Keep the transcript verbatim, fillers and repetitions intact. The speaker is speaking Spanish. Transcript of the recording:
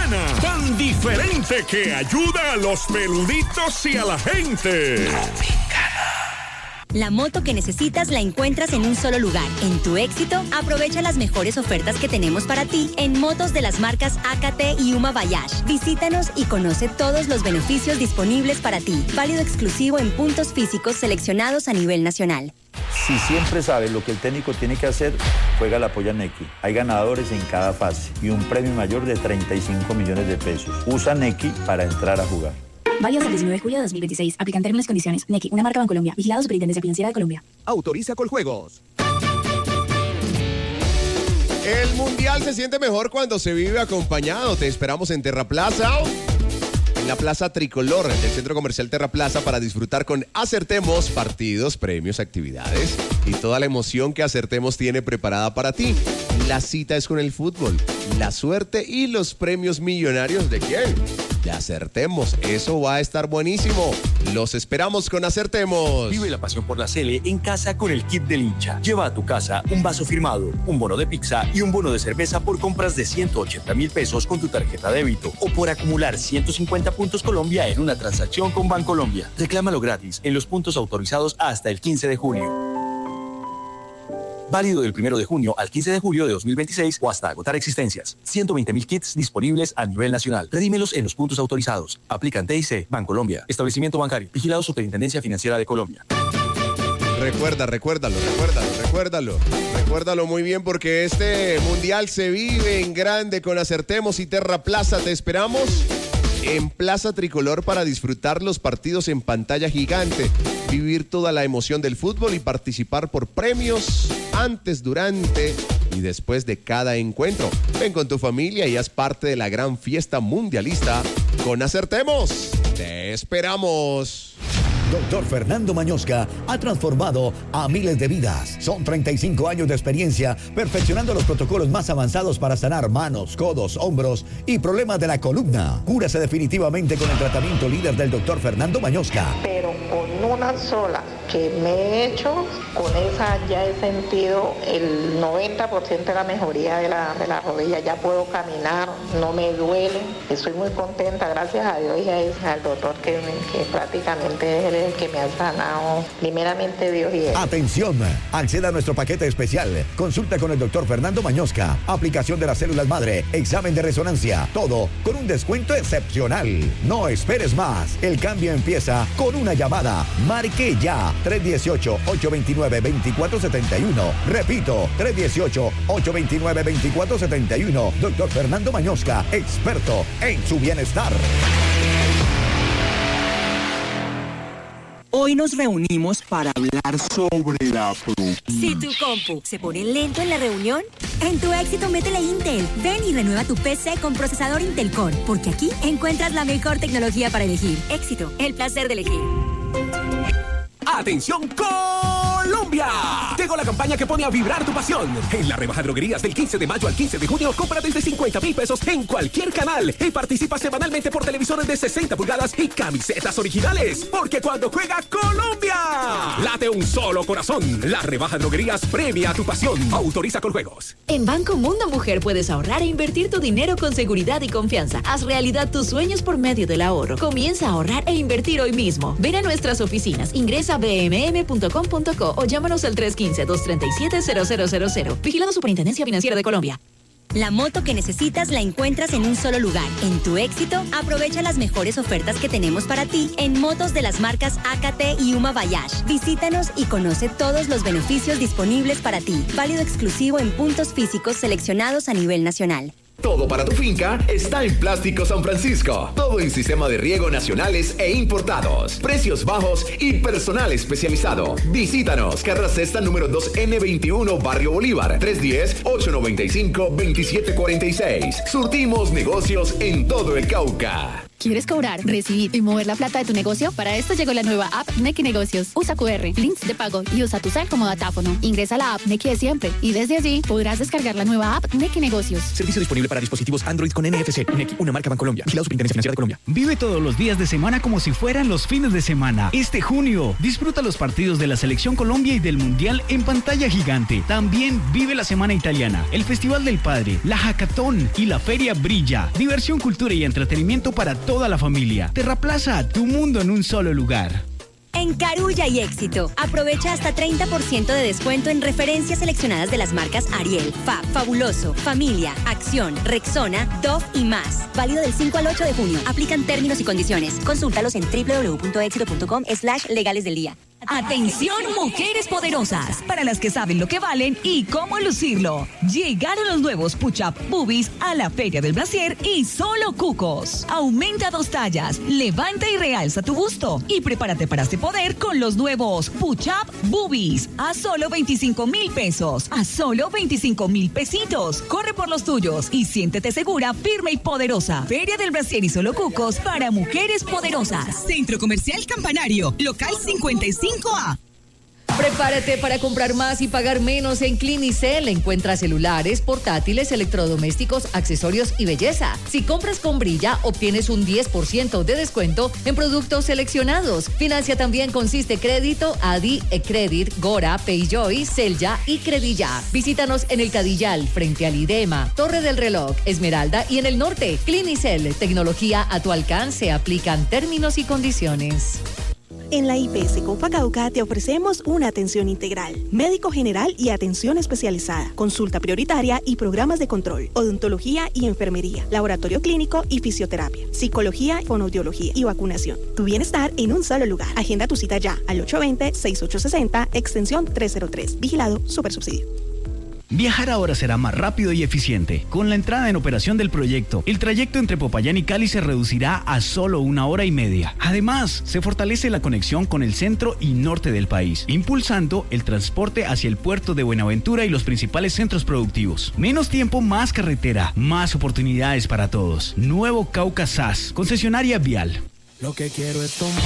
Tropicana, tan diferente que ayuda a los peluditos y a la gente. La moto que necesitas la encuentras en un solo lugar. En Tu Éxito, aprovecha las mejores ofertas que tenemos para ti en motos de las marcas A K T y Uma Bayash. Visítanos y conoce todos los beneficios disponibles para ti. Válido exclusivo en puntos físicos seleccionados a nivel nacional. Si siempre sabes lo que el técnico tiene que hacer, juega la polla Nequi. Hay ganadores en cada fase y un premio mayor de treinta y cinco millones de pesos. Usa Nequi para entrar a jugar. Válido hasta el diecinueve de julio de dos mil veintiséis. Aplican términos y condiciones. Nequi, una marca Bancolombia. Vigilado Superintendencia Financiera de Colombia. Autoriza Coljuegos. El Mundial se siente mejor cuando se vive acompañado. Te esperamos en Terraplaza, en la Plaza Tricolor del Centro Comercial Terraplaza, para disfrutar con Acertemos partidos, premios, actividades y toda la emoción que Acertemos tiene preparada para ti. La cita es con el fútbol, la suerte y los premios millonarios. ¿De quién? De Acertemos. Eso va a estar buenísimo. Los esperamos con Acertemos. Vive la pasión por la Sele en casa con el kit del hincha. Lleva a tu casa un vaso firmado, un bono de pizza y un bono de cerveza por compras de ciento ochenta mil pesos con tu tarjeta débito o por acumular ciento cincuenta puntos Colombia en una transacción con Bancolombia. Reclámalo gratis en los puntos autorizados hasta el quince de julio. Válido del primero de junio al quince de julio de dos mil veintiséis o hasta agotar existencias. ciento veinte mil kits disponibles a nivel nacional. Redímelos en los puntos autorizados. Aplican T I C, Bancolombia. Establecimiento bancario. Vigilado Superintendencia Financiera de Colombia. Recuerda, recuérdalo, recuérdalo, recuérdalo. Recuérdalo muy bien porque este mundial se vive en grande con Acertemos y Terraplaza. Te esperamos en Plaza Tricolor para disfrutar los partidos en pantalla gigante, vivir toda la emoción del fútbol y participar por premios antes, durante y después de cada encuentro. Ven con tu familia y haz parte de la gran fiesta mundialista con Acertemos. Te esperamos. Doctor Fernando Mañosca ha transformado a miles de vidas. Son treinta y cinco años de experiencia perfeccionando los protocolos más avanzados para sanar manos, codos, hombros y problemas de la columna. Cúrase definitivamente con el tratamiento líder del doctor Fernando Mañosca. Pero con una sola que me he hecho, con esa ya he sentido el noventa por ciento de la mejoría de la, de la rodilla. Ya puedo caminar, no me duele. Estoy muy contenta, gracias a Dios y a, al doctor que, que prácticamente es el el que me ha sanado, primeramente Dios y él. Atención, acceda a nuestro paquete especial. Consulta con el doctor Fernando Mañosca, aplicación de las células madre, examen de resonancia, todo con un descuento excepcional. No esperes más, el cambio empieza con una llamada. Marque ya, tres uno ocho, ocho dos nueve, dos cuatro siete uno. Repito, tres uno ocho, ocho dos nueve, dos cuatro siete uno. Doctor Fernando Mañosca, experto en su bienestar. Hoy nos reunimos para hablar sobre la producción. Si tu compu se pone lento en la reunión, en Tu Éxito métele Intel. Ven y renueva tu P C con procesador Intel Core, porque aquí encuentras la mejor tecnología para elegir. Éxito, el placer de elegir. ¡Atención Colombia! Llegó la campaña que pone a vibrar tu pasión. En la rebaja droguerías del quince de mayo al quince de junio, compra desde cincuenta mil pesos en cualquier canal y participa semanalmente por televisores de sesenta pulgadas y camisetas originales. Porque cuando juega Colombia, late un solo corazón. La rebaja droguerías premia tu pasión. Autoriza con juegos. En Banco Mundo Mujer puedes ahorrar e invertir tu dinero con seguridad y confianza. Haz realidad tus sueños por medio del ahorro. Comienza a ahorrar e invertir hoy mismo. Ven a nuestras oficinas. Ingresa a b m m punto com punto co o llámanos al tres uno cinco, dos tres siete, cero cero cero cero. Vigilado Superintendencia Financiera de Colombia. La moto que necesitas la encuentras en un solo lugar. En Tu Éxito, aprovecha las mejores ofertas que tenemos para ti en motos de las marcas A K T y Uma Bayash. Visítanos y conoce todos los beneficios disponibles para ti. Válido exclusivo en puntos físicos seleccionados a nivel nacional. Todo para tu finca está en Plástico San Francisco. Todo en sistema de riego nacionales e importados. Precios bajos y personal especializado. Visítanos, Carrera Sexta número dos N veintiuno, Barrio Bolívar. tres uno cero, ocho nueve cinco, dos siete cuatro seis. Surtimos negocios en todo el Cauca. ¿Quieres cobrar, recibir y mover la plata de tu negocio? Para esto llegó la nueva app Nequi Negocios. Usa Q R, links de pago y usa tu cel como datáfono. Ingresa a la app Nequi de siempre y desde allí podrás descargar la nueva app Nequi Negocios. Servicio disponible para dispositivos Android con N F C. Nequi, una marca Bancolombia. Vigilado Superintendencia Financiera de Colombia. Vive todos los días de semana como si fueran los fines de semana. Este junio, disfruta los partidos de la Selección Colombia y del Mundial en pantalla gigante. También vive la Semana Italiana, el Festival del Padre, la Hackathon y la Feria Brilla. Diversión, cultura y entretenimiento para toda la familia. Terraplaza, tu mundo en un solo lugar. En Carulla y Éxito, aprovecha hasta treinta por ciento de descuento en referencias seleccionadas de las marcas Ariel, Fab, Fabuloso, Familia, Acción, Rexona, Dove y más. Válido del cinco al ocho de junio. Aplican términos y condiciones. Consúltalos en doble u doble u doble u punto éxito punto com slash legales del día. Atención, mujeres poderosas, para las que saben lo que valen y cómo lucirlo. Llegaron los nuevos Push-Up Boobies a la Feria del Brasier y solo cucos. Aumenta dos tallas, levanta y realza tu busto y prepárate para este poder con los nuevos Push-Up Boobies a solo veinticinco mil pesos, a solo veinticinco mil pesitos. Corre por los tuyos y siéntete segura, firme y poderosa. Feria del Brasier y solo cucos para mujeres poderosas. Centro Comercial Campanario, local cincuenta y cinco A. Prepárate para comprar más y pagar menos en Clinicel. Encuentra celulares, portátiles, electrodomésticos, accesorios y belleza. Si compras con Brilla, obtienes un diez por ciento de descuento en productos seleccionados. Financia también con Siste Crédito, Adi, eCredit, Gora, Payjoy, Celya y Credilla. Visítanos en el Cadillal, frente al IDEMA, Torre del Reloj, Esmeralda y en el norte. Clinicel, tecnología a tu alcance. Aplican términos y condiciones. En la I P S Copa Cauca te ofrecemos una atención integral, médico general y atención especializada, consulta prioritaria y programas de control, odontología y enfermería, laboratorio clínico y fisioterapia, psicología, fonoaudiología y vacunación. Tu bienestar en un solo lugar. Agenda tu cita ya al ocho dos cero, seis ocho seis cero, extensión trescientos tres. Vigilado Supersubsidio. Viajar ahora será más rápido y eficiente. Con la entrada en operación del proyecto, el trayecto entre Popayán y Cali se reducirá a solo una hora y media. Además, se fortalece la conexión con el centro y norte del país, impulsando el transporte hacia el puerto de Buenaventura y los principales centros productivos. Menos tiempo, más carretera, más oportunidades para todos. Nuevo Cauca S A S, concesionaria vial. Lo que quiero es tomar.